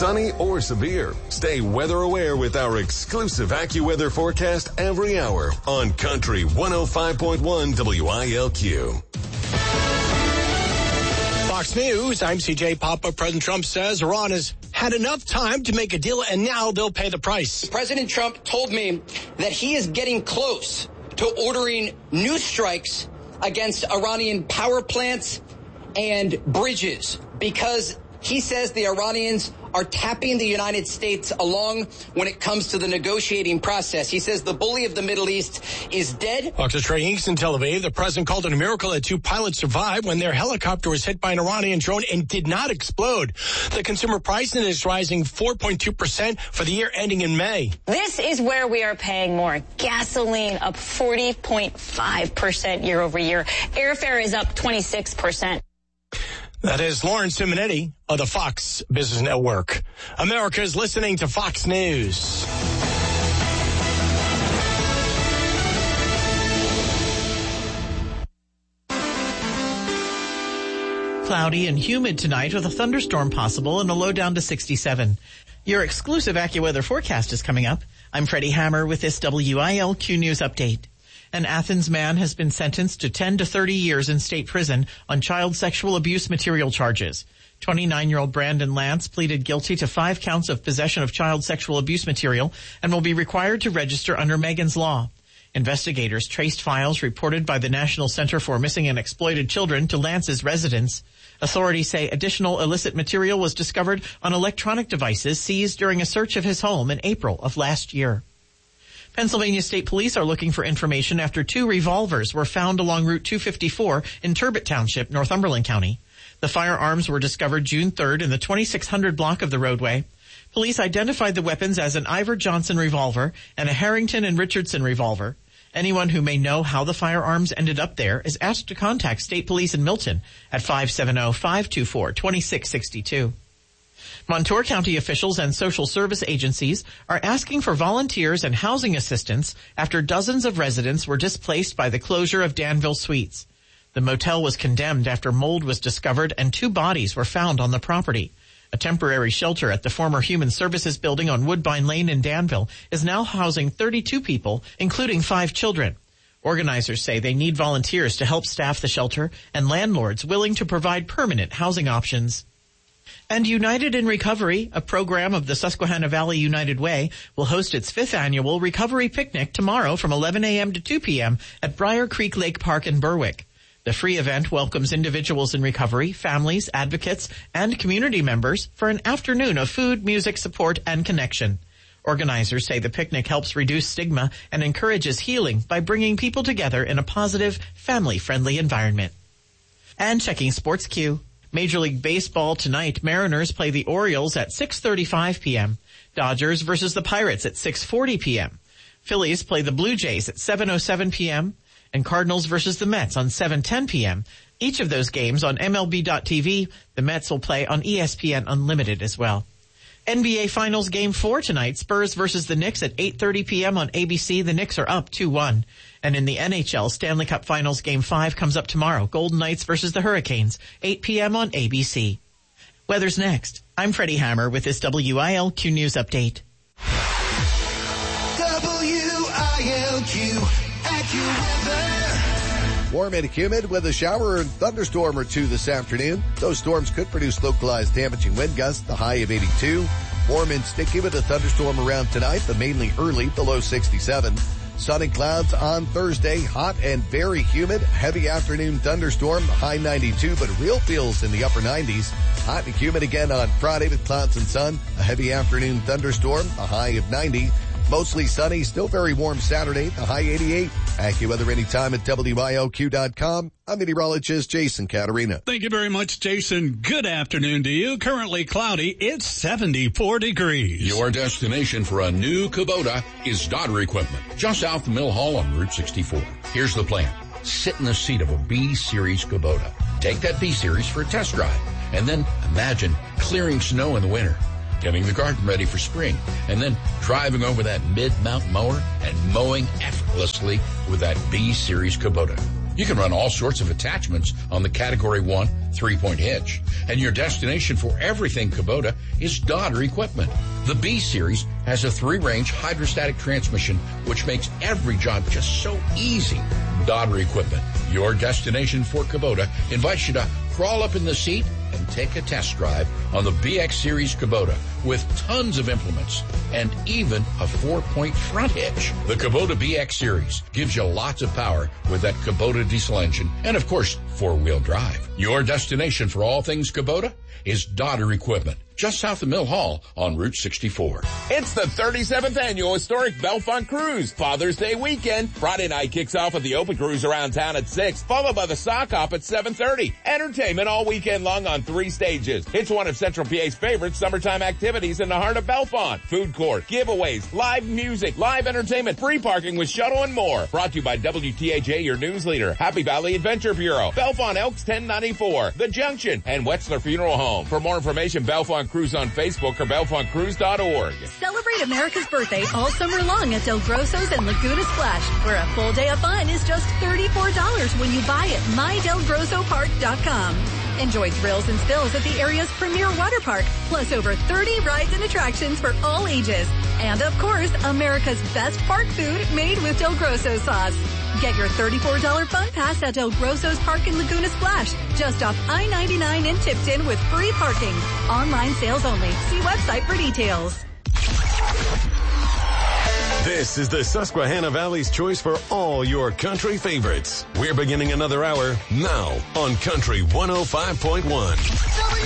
sunny or severe. Stay weather aware with our exclusive AccuWeather forecast every hour on Country 105.1 WILQ. Fox News, I'm CJ Papa. President Trump says Iran has had enough time to make a deal and now they'll pay the price. President Trump told me that he is getting close to ordering new strikes against Iranian power plants and bridges because he says the Iranians are tapping the United States along when it comes to the negotiating process. He says the bully of the Middle East is dead. Dr. Trey Hinks in Tel Aviv. The president called it a miracle that 2 pilots survived when their helicopter was hit by an Iranian drone and did not explode. The consumer price index is rising 4.2% for the year ending in May. This is where we are paying more. Gasoline up 40.5% year over year. Airfare is up 26%. That is Lauren Simonetti of the Fox Business Network. America is listening to Fox News. Cloudy and humid tonight with a thunderstorm possible and a low down to 67. Your exclusive AccuWeather forecast is coming up. I'm Freddie Hammer with this WILQ News Update. An Athens man has been sentenced to 10 to 30 years in state prison on child sexual abuse material charges. 29-year-old Brandon Lance pleaded guilty to 5 counts of possession of child sexual abuse material and will be required to register under Megan's Law. Investigators traced files reported by the National Center for Missing and Exploited Children to Lance's residence. Authorities say additional illicit material was discovered on electronic devices seized during a search of his home in April of last year. Pennsylvania State Police are looking for information after 2 revolvers were found along Route 254 in Turbot Township, Northumberland County. The firearms were discovered June 3rd in the 2600 block of the roadway. Police identified the weapons as an Ivor Johnson revolver and a Harrington and Richardson revolver. Anyone who may know how the firearms ended up there is asked to contact State Police in Milton at 570-524-2662. Montour County officials and social service agencies are asking for volunteers and housing assistance after dozens of residents were displaced by the closure of Danville Suites. The motel was condemned after mold was discovered and 2 bodies were found on the property. A temporary shelter at the former Human Services building on Woodbine Lane in Danville is now housing 32 people, including 5 children. Organizers say they need volunteers to help staff the shelter and landlords willing to provide permanent housing options. And United in Recovery, a program of the Susquehanna Valley United Way, will host its 5th annual Recovery Picnic tomorrow from 11 a.m. to 2 p.m. at Briar Creek Lake Park in Berwick. The free event welcomes individuals in recovery, families, advocates, and community members for an afternoon of food, music, support, and connection. Organizers say the picnic helps reduce stigma and encourages healing by bringing people together in a positive, family-friendly environment. And checking Sports Q. Major League Baseball tonight, Mariners play the Orioles at 6:35 p.m. Dodgers versus the Pirates at 6:40 p.m. Phillies play the Blue Jays at 7:07 p.m. and Cardinals versus the Mets on 7:10 p.m. Each of those games on MLB.TV. The Mets will play on ESPN Unlimited as well. NBA Finals Game 4 tonight, Spurs versus the Knicks at 8:30 p.m. on ABC. The Knicks are up 2-1. And in the NHL, Stanley Cup Finals Game 5 comes up tomorrow. Golden Knights versus the Hurricanes, 8 p.m. on ABC. Weather's next. I'm Freddie Hammer with this WILQ News Update. WILQ AccuWeather. Warm and humid with a shower and thunderstorm or 2 this afternoon. Those storms could produce localized damaging wind gusts, the high of 82. Warm and sticky with a thunderstorm around tonight, but mainly early, the low 67. Sun and clouds on Thursday, hot and very humid. Heavy afternoon thunderstorm, high 92, but real feels in the upper 90s. Hot and humid again on Friday with clouds and sun. A heavy afternoon thunderstorm, a high of 90. Mostly sunny, still very warm Saturday, the high 88. AccuWeather anytime at WILQ.com. I'm meteorologist Jason Caterina. Thank you very much, Jason. Good afternoon to you. Currently cloudy. It's 74 degrees. Your destination for a new Kubota is Dodder Equipment, just south of Mill Hall on Route 64. Here's the plan. Sit in the seat of a B-Series Kubota. Take that B-Series for a test drive. And then imagine clearing snow in the winter, getting the garden ready for spring, and then driving over that mid-mount mower and mowing effortlessly with that B-Series Kubota. You can run all sorts of attachments on the Category 1 3-point hitch. And your destination for everything Kubota is Dodder Equipment. The B Series has a 3-range hydrostatic transmission, which makes every job just so easy. Dodder Equipment, your destination for Kubota, invites you to crawl up in the seat and take a test drive on the BX Series Kubota with tons of implements and even a 4-point front hitch. The Kubota BX Series gives you lots of power with that Kubota diesel engine and, of course, 4-wheel drive. Your destination for all things Kubota is Dodder Equipment, just south of Mill Hall on Route 64. It's the 37th annual historic Bellefonte Cruise Father's Day weekend. Friday night kicks off with the open cruise around town at 6, followed by the sock hop at 7:30. Entertainment all weekend long on 3 stages. It's one of Central PA's favorite summertime activities in the heart of Bellefonte. Food court, giveaways, live music, live entertainment, free parking with shuttle and more. Brought to you by WTAJ, your news leader, Happy Valley Adventure Bureau, Bellefonte Elks 1094, The Junction, and Wetzler Funeral Home. For more information, Bellefonte Cruise on Facebook or BellefonteCruise.org. Celebrate America's birthday all summer long at Del Grosso's and Laguna Splash, where a full day of fun is just $34 when you buy at MyDelGrossoPark.com. Enjoy thrills and spills at the area's premier water park, plus over 30 rides and attractions for all ages. And of course, America's best park food made with Del Grosso sauce. Get your $34 fun pass at Del Grosso's Park in Laguna Splash, just off I-99 in Tipton with free parking. Online sales only. See website for details. This is the Susquehanna Valley's choice for all your country favorites. We're beginning another hour now on Country 105.1.